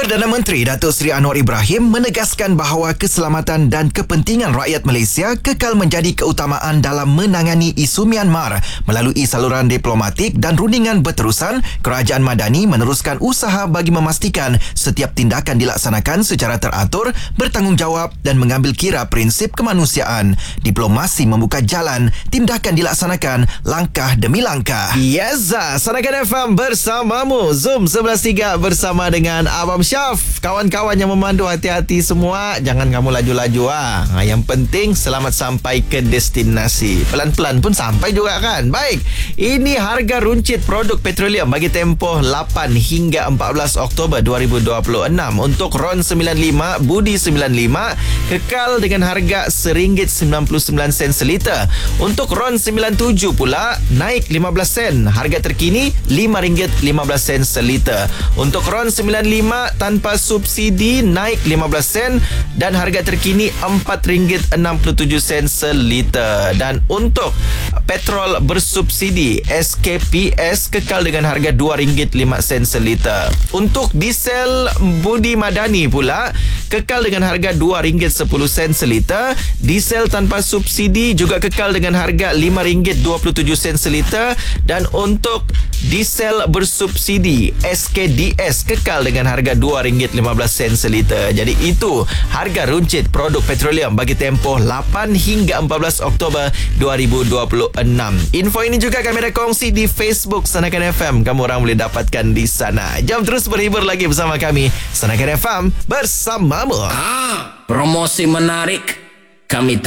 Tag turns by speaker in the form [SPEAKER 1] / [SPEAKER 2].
[SPEAKER 1] Perdana Menteri Datuk Seri Anwar Ibrahim menegaskan bahawa keselamatan dan kepentingan rakyat Malaysia kekal menjadi keutamaan dalam menangani isu Myanmar. Melalui saluran diplomatik dan rundingan berterusan, Kerajaan Madani meneruskan usaha bagi memastikan setiap tindakan dilaksanakan secara teratur, bertanggungjawab dan mengambil kira prinsip kemanusiaan. Diplomasi membuka jalan, tindakan dilaksanakan langkah demi langkah.
[SPEAKER 2] Yes, Sanakan FM bersamamu. Zoom 11.3 bersama dengan Abang Syaf. Kawan-kawan yang memandu, hati-hati semua. Jangan kamu laju-laju Yang penting selamat sampai ke destinasi. Pelan-pelan pun sampai juga kan. Baik, ini harga runcit produk petroleum bagi tempoh 8 hingga 14 Oktober 2026. Untuk RON 95, Budi 95 kekal dengan harga RM1.99 seliter. Untuk RON 97 pula naik 15 sen. Harga terkini RM5.15 seliter. Untuk RON 95 tanpa subsidi naik 15 sen dan harga terkini RM4.67 seliter. Dan untuk petrol bersubsidi SKPS kekal dengan harga RM2.05 seliter. Untuk diesel Budi Madani pula kekal dengan harga RM2.10 seliter. Diesel tanpa subsidi juga kekal dengan harga RM5.27 seliter. Dan untuk diesel bersubsidi SKDS kekal dengan harga RM2.15 seliter. Jadi itu harga runcit produk petroleum bagi tempoh 8 hingga 14 Oktober 2026. Info ini juga kami ada kongsi di Facebook Sanakan FM. Kamu orang boleh dapatkan di sana. Jom terus berhibur lagi bersama kami, Sanakan FM bersamamu.
[SPEAKER 3] Promosi menarik. Kami